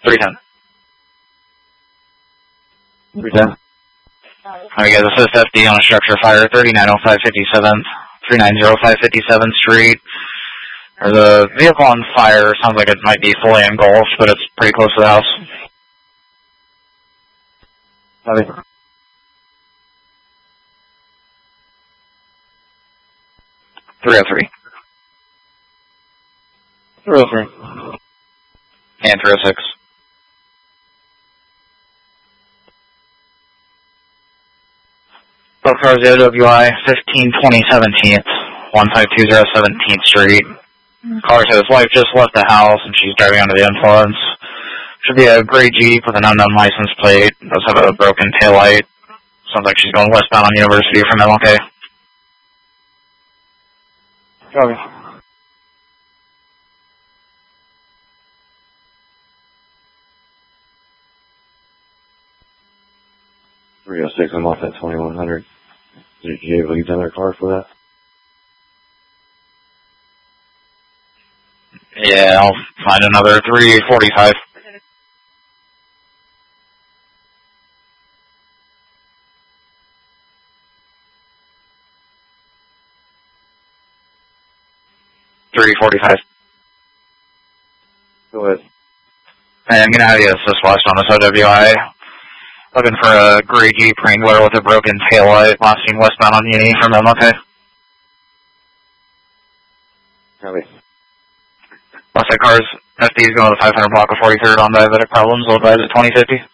310. 310. Alright guys, assist FD on a structure fire, 3905 57th, 3905 57th Street. There's a vehicle on fire, sounds like it might be fully engulfed, but it's pretty close to the house. Copy. 303. 303. And 306. Both cars, OWI, 1520 17th, 1520 17th Street. Caller said his wife just left the house and she's driving under the influence. Should be a gray Jeep with an unknown license plate. Does have a broken taillight. Sounds like she's going westbound on University from MLK. Copy. I'm off at 2100. Did you have leads on their car for that? Yeah, I'll find another 345. Go ahead. Hey, I'm gonna have you assist west on this OWI. Looking for a gray Jeep Wrangler with a broken taillight, last seen westbound on Uni from MLK. Copy. Westside cars, FD is going to the 500 block of 43rd on diabetic problems, low advised at 2050.